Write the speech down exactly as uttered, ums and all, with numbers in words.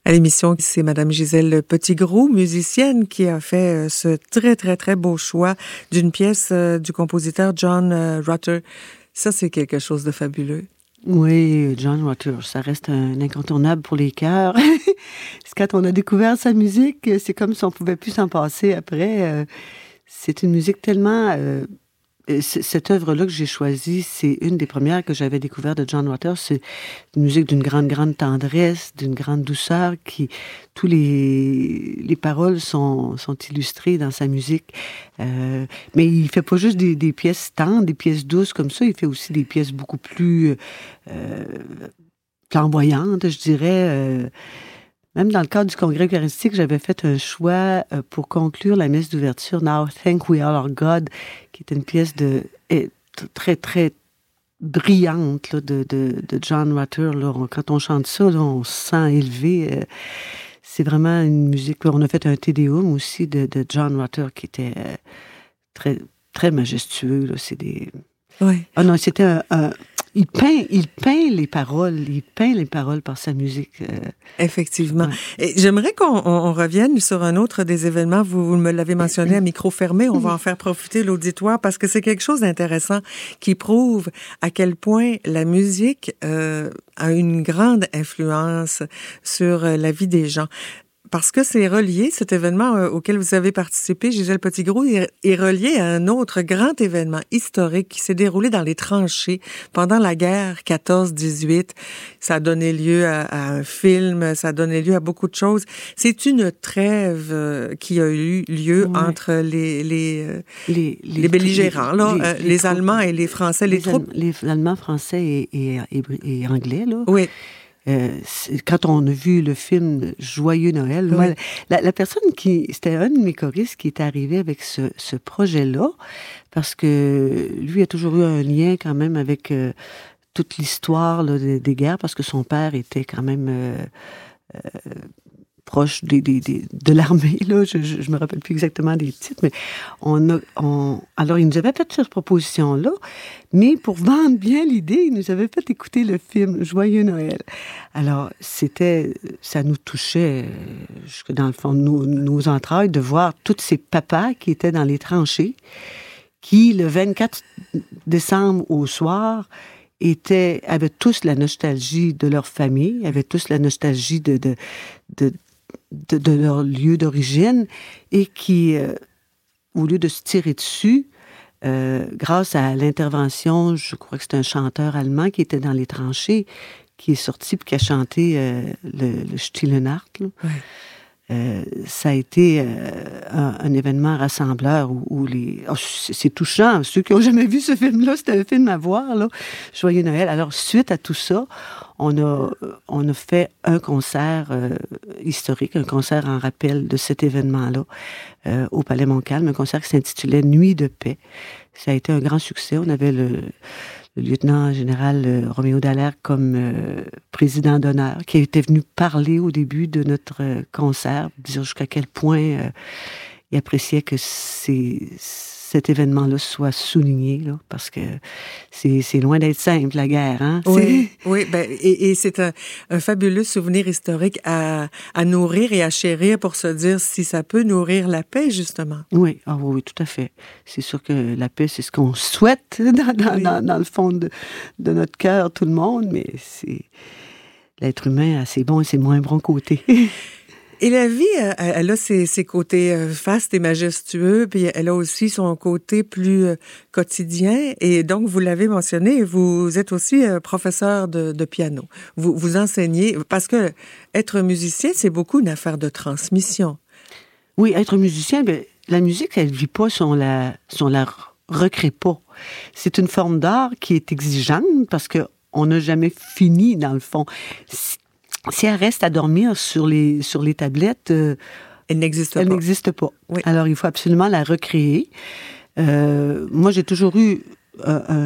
À l'émission, c'est Madame Gisèle Petitgrou, musicienne, qui a fait ce très, très, très beau choix d'une pièce du compositeur John Rutter. Ça, c'est quelque chose de fabuleux. Oui, John Rutter, ça reste un incontournable pour les chœurs. Quand on a découvert sa musique, c'est comme si on ne pouvait plus s'en passer après. C'est une musique tellement... Euh, cette œuvre-là que j'ai choisie, c'est une des premières que j'avais découvertes de John Rutter. C'est une musique d'une grande, grande tendresse, d'une grande douceur, qui... Tous les, les paroles sont, sont illustrées dans sa musique. Euh, mais il fait pas juste des, des pièces tendres, des pièces douces comme ça. Il fait aussi des pièces beaucoup plus euh, flamboyantes, je dirais. Euh, Même dans le cadre du congrès eucharistique, j'avais fait un choix pour conclure la messe d'ouverture, Now Thank We All Our God, qui est une pièce de, très, très brillante là, de, de, de John Rutter. Là. Quand on chante ça, là, on se sent élevé. C'est vraiment une musique... Là, on a fait un Te Deum aussi de, de John Rutter qui était très, très majestueux. Là. C'est des... Oui. Ah non, c'était un... un Il peint, il peint les paroles, il peint les paroles par sa musique. Euh... Effectivement. Ouais. Et j'aimerais qu'on on, on revienne sur un autre des événements. Vous, vous me l'avez mentionné à micro fermé. On va en faire profiter l'auditoire parce que c'est quelque chose d'intéressant qui prouve à quel point la musique euh, a une grande influence sur la vie des gens. Parce que c'est relié, cet événement euh, auquel vous avez participé, Gisèle Petitgrou, est, est relié à un autre grand événement historique qui s'est déroulé dans les tranchées pendant la guerre quatorze dix-huit. Ça a donné lieu à, à un film, ça a donné lieu à beaucoup de choses. C'est une trêve euh, qui a eu lieu ouais. entre les les, euh, les, les, les belligérants, les, là, les, euh, les, les Allemands et les Français, les, les troupes. Les Allemands, Français et, et, et, et Anglais, là. Oui. Euh, quand on a vu le film Joyeux Noël, oui. moi, la, la personne qui... C'était un de mes choristes qui est arrivé avec ce, ce projet-là, parce que lui a toujours eu un lien quand même avec euh, toute l'histoire là, des, des guerres, parce que son père était quand même... Euh, euh, proche des, des, des, de l'armée, là, je, je, je me rappelle plus exactement des titres, mais on a, on, alors il nous avait fait cette proposition-là, mais pour vendre bien l'idée, il nous avait fait écouter le film Joyeux Noël. Alors, c'était, ça nous touchait jusque dans le fond de nos, nos entrailles de voir tous ces papas qui étaient dans les tranchées, qui, le vingt-quatre décembre au soir, étaient, avaient tous la nostalgie de leur famille, avaient tous la nostalgie de, de, de De, de leur lieu d'origine et qui, euh, au lieu de se tirer dessus, euh, grâce à l'intervention, je crois que c'est un chanteur allemand qui était dans les tranchées, qui est sorti et qui a chanté euh, le, le Stille Nacht. Là. Ouais. Euh, ça a été euh, un, un événement rassembleur où, où les... Oh, c'est, c'est touchant. Ceux qui n'ont jamais vu ce film-là, c'était un film à voir, là. Joyeux Noël. Alors, suite à tout ça, on a, on a fait un concert euh, historique, un concert en rappel de cet événement-là euh, au Palais Montcalm, un concert qui s'intitulait Nuit de paix. Ça a été un grand succès. On avait le... le lieutenant-général euh, Roméo Dallaire comme euh, président d'honneur, qui était venu parler au début de notre euh, concert, dire jusqu'à quel point euh, il appréciait que c'est, cet événement-là soit souligné, là, parce que c'est, c'est loin d'être simple, la guerre. Hein? Oui, oui ben, et, et c'est un, un fabuleux souvenir historique à, à nourrir et à chérir pour se dire si ça peut nourrir la paix, justement. Oui, oh, oui, oui, tout à fait. C'est sûr que la paix, c'est ce qu'on souhaite dans, dans, oui. dans, dans le fond de, de notre cœur, tout le monde, mais c'est l'être humain a ses bons et ses moins bons côtés. Et la vie, elle a ses, ses côtés fastes et majestueux, puis elle a aussi son côté plus quotidien. Et donc, vous l'avez mentionné, vous êtes aussi professeur de, de piano. Vous, vous enseignez, parce que être musicien, c'est beaucoup une affaire de transmission. Oui, être musicien, bien, la musique, elle ne vit pas si on la, si on la recrée pas. C'est une forme d'art qui est exigeante parce qu'on n'a jamais fini, dans le fond. Si, si elle reste à dormir sur les, sur les tablettes, euh, elle n'existe elle pas. n'existe pas. Oui. Alors, il faut absolument la recréer. Euh, moi, j'ai toujours eu euh, un